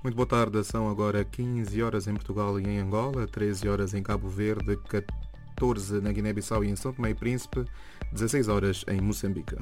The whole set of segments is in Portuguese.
Muito boa tarde, são agora 15 horas em Portugal e em Angola, 13 horas em Cabo Verde, 14 na Guiné-Bissau e em São Tomé e Príncipe, 16 horas em Moçambique.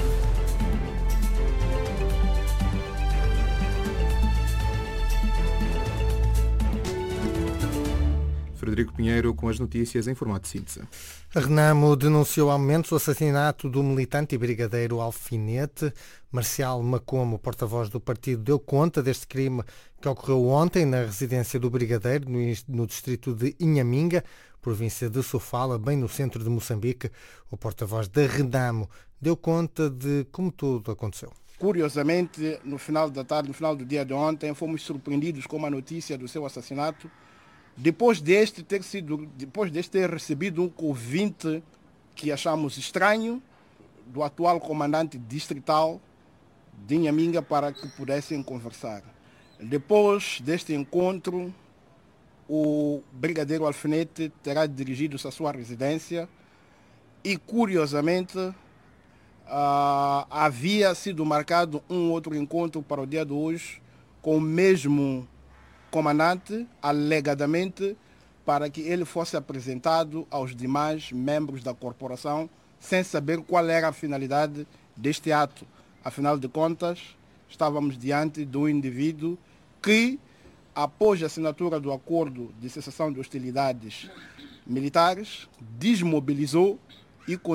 Frederico Pinheiro com as notícias em formato de síntese. A Renamo denunciou ao momento o assassinato do militante e brigadeiro Alfinete. Marcial Macomo, porta-voz do partido, deu conta deste crime que ocorreu ontem na residência do brigadeiro, no distrito de Inhaminga, província de Sofala, bem no centro de Moçambique. O porta-voz da Renamo deu conta de como tudo aconteceu. Curiosamente, no final da tarde, no final do dia de ontem, fomos surpreendidos com a notícia do seu assassinato, depois deste ter recebido um convite que achamos estranho do atual comandante distrital de Inhaminga para que pudessem conversar. Depois deste encontro, o brigadeiro Alfinete terá dirigido-se à sua residência e, curiosamente, havia sido marcado um outro encontro para o dia de hoje com o mesmo comandante, alegadamente, para que ele fosse apresentado aos demais membros da corporação, sem saber qual era a finalidade deste ato. Afinal de contas, estávamos diante de um indivíduo que, após a assinatura do acordo de cessação de hostilidades militares, desmobilizou e